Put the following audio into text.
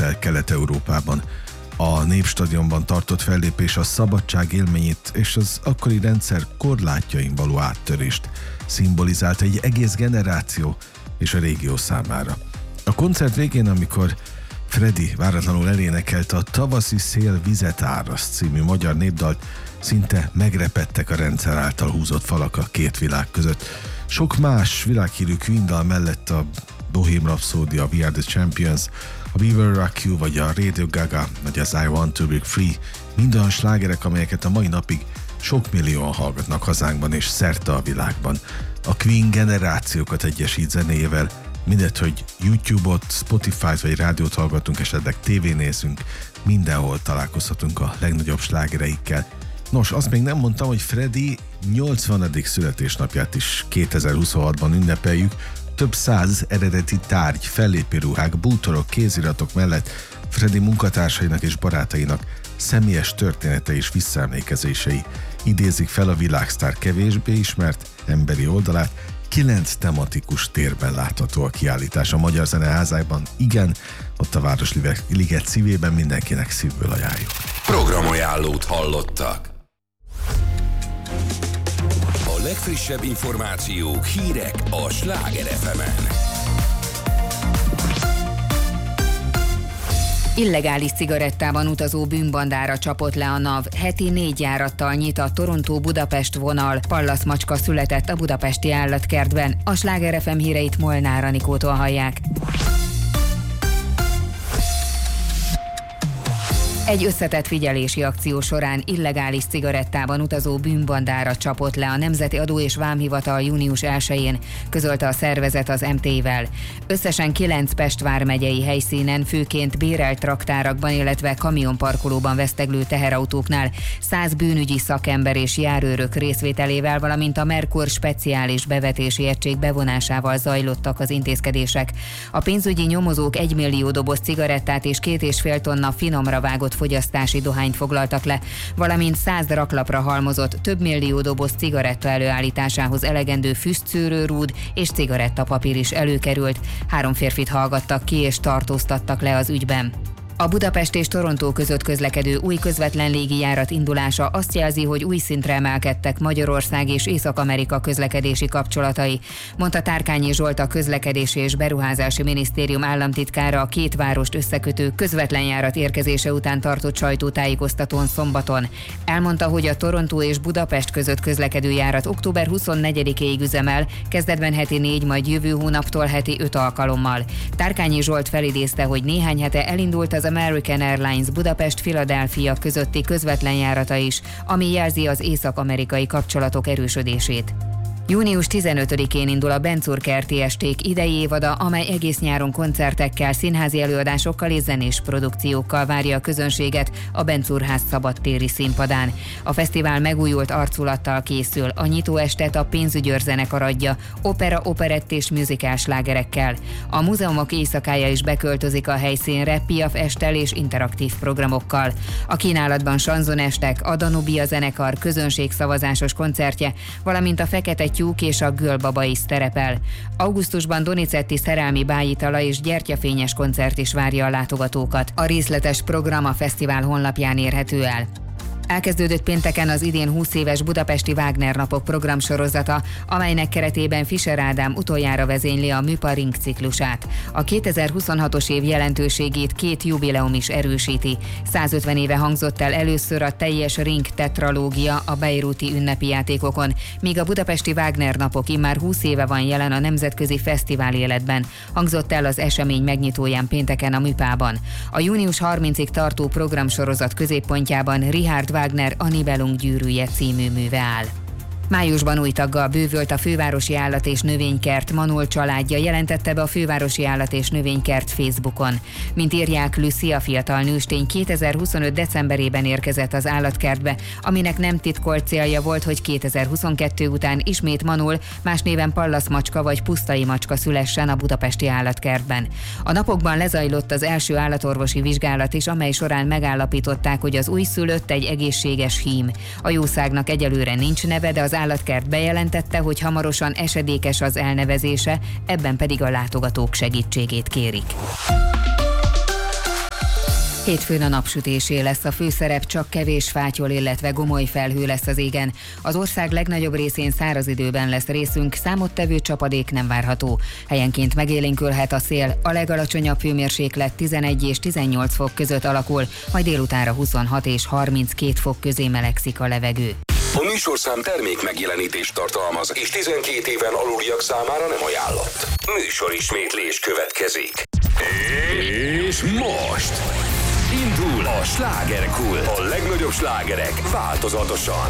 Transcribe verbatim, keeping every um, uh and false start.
el Kelet-Európában. A Népstadionban tartott fellépés a szabadság élményét és az akkori rendszer korlátjain való áttörést szimbolizált egy egész generáció és a régió számára. A koncert végén, amikor Freddy váratlanul elénekelte a Tavaszi szél vizet áraszt című magyar népdalt, szinte megrepedtek a rendszer által húzott falak a két világ között. Sok más világhírű Queen dal mellett a Bohemian Rhapsody, a We Are The Champions, a We Will Rock You vagy a Radio Gaga vagy az I Want To Break Free mind olyan slágerek, amelyeket a mai napig sok millióan hallgatnak hazánkban és szerte a világban. A Queen generációkat egyesít zenéjével, mindegy, hogy YouTube-ot, Spotify-t vagy rádiót hallgatunk, esetleg tévén nézünk, mindenhol találkozhatunk a legnagyobb slágereikkel. Nos, azt még nem mondtam, hogy Freddy nyolcvanadik születésnapját is kétezer-huszonhatban ünnepeljük. Több száz eredeti tárgy, fellépőruhák, bútorok, kéziratok mellett Freddy munkatársainak és barátainak személyes története és visszaemlékezései idézik fel a világsztár kevésbé ismert emberi oldalát. Kilenc tematikus térben látható a kiállítás a Magyar Zeneházában. Igen, ott a Városliget szívében, mindenkinek szívből ajánljuk. Programajánlót hallottak. A legfrissebb információk, hírek a Sláger ef emen. Illegális cigarettában utazó bűnbandára csapott le a NAV. Heti négy járattal nyit a Torontó-Budapest vonal. Pallaszmacska született a budapesti állatkertben. A Sláger ef em híreit Molnár Anikótól hallják. Egy összetett figyelési akció során illegális cigarettában utazó bűnbandára csapott le a Nemzeti Adó és Vámhivatal június elsején, közölte a szervezet az em té i-vel. Összesen kilenc Pest vármegyei helyszínen, főként bérelt raktárakban, illetve kamionparkolóban veszteglő teherautóknál száz bűnügyi szakember és járőrök részvételével, valamint a Merkur speciális bevetési egység bevonásával zajlottak az intézkedések. A pénzügyi nyomozók egy millió doboz cigarettát és két és fél tonna finomra vágott fogyasztási dohányt foglaltak le, valamint száz raklapra halmozott több millió doboz cigaretta előállításához elegendő füstszűrőrúd és cigarettapapír is előkerült. Három férfit hallgattak ki és tartóztattak le az ügyben. A Budapest és Torontó között közlekedő új közvetlen légijárat indulása azt jelzi, hogy új szintre emelkedtek Magyarország és Észak-Amerika közlekedési kapcsolatai, mondta Tárkányi Zsolt, a Közlekedési és Beruházási Minisztérium államtitkára a két várost összekötő közvetlen járat érkezése után tartott sajtótájékoztatón szombaton. Elmondta, hogy a Torontó és Budapest között közlekedő járat október huszonnegyedikéig üzemel, kezdetben heti négy, majd jövő hónaptól heti öt alkalommal. Tárkányi Zsolt felidézte, hogy néhány hete elindult az American Airlines Budapest-Philadelphia közötti közvetlen járata is, ami jelzi az észak-amerikai kapcsolatok erősödését. június tizenötödikén indul a Bencúr-kerti esték idei évada, amely egész nyáron koncertekkel, színházi előadásokkal és zenés produkciókkal várja a közönséget a Bencúrház szabadtéri színpadán. A fesztivál megújult arculattal készül, a nyitóestet a Pénzügyőr zenekar adja, opera, operett és musical slágerekkel. A múzeumok éjszakája is beköltözik a helyszínre Piaf esttel és interaktív programokkal. A kínálatban sanzonestek, a Danubia zenekar közönségszavazásos koncertje, valamint a Fekete Tyúk és a Gölbaba is szerepel. Augusztusban Donizetti szerelmi bájitala és gyertyafényes koncert is várja a látogatókat. A részletes program a fesztivál honlapján érhető el. Elkezdődött pénteken az idén húsz éves budapesti Wagner napok programsorozata, amelynek keretében Fischer Ádám utoljára vezényli a Műpa Ring ciklusát. A kétezer-huszonhatos év jelentőségét két jubileum is erősíti. százötven éve hangzott el először a teljes Ring tetralógia a bejrúti ünnepi játékokon, míg a budapesti Wagner napok immár húsz éve van jelen a nemzetközi fesztivál életben. Hangzott el az esemény megnyitóján pénteken a Műpában. A június harmincadikáig tartó programsorozat középpontjában Richard Wagner A Nibelung gyűrűje című műve áll. Májusban új taggal bővült a Fővárosi Állat- és Növénykert. Manol családja jelentette be a Fővárosi Állat- és Növénykert Facebookon. Mint írják, Lucy, a fiatal nőstény kétezer-huszonöt decemberében érkezett az állatkertbe, aminek nem titkolt célja volt, hogy kétezer-huszonkettő után ismét Manol, más néven Pallaszmacska vagy Pusztai macska szülessen a budapesti állatkertben. A napokban lezajlott az első állatorvosi vizsgálat is, amely során megállapították, hogy az újszülött egy egészséges hím. A jószágnak egyelőre nincs neve, de az állatkert bejelentette, hogy hamarosan esedékes az elnevezése, ebben pedig a látogatók segítségét kérik. Hétfőn a napsütésé lesz a főszerep, csak kevés fátyol, illetve gomoly felhő lesz az égen. Az ország legnagyobb részén száraz időben lesz részünk, számottevő csapadék nem várható. Helyenként megélénkülhet a szél, a legalacsonyabb hőmérséklet tizenegy és tizennyolc fok között alakul, majd délutánra huszonhat és harminckét fok közé melegszik a levegő. A műsorszám termék megjelenítést tartalmaz, és tizenkét éven aluliak számára nem ajánlott. Műsorismétlés következik. És most indul a slágerkult. A legnagyobb slágerek változatosan